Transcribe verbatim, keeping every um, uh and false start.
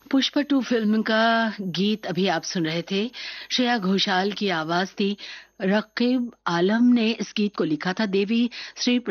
Pushpa to film का गीत अभी आप सुन रहे थे। श्रेया घोषाल की आवाज थी। रकीब आलम ने इस गीत को लिखा था। देवी श्री